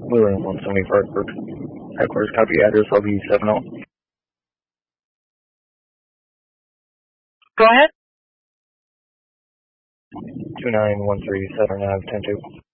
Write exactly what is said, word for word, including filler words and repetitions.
William one seventy-five Group. Headquarters copy address L B seven zero. Go ahead. two nine one three Southern Ave ten two.